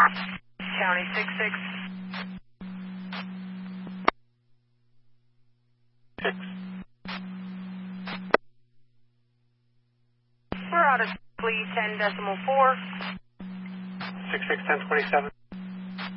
County 66. 6. We're out of please 10.4. 661027.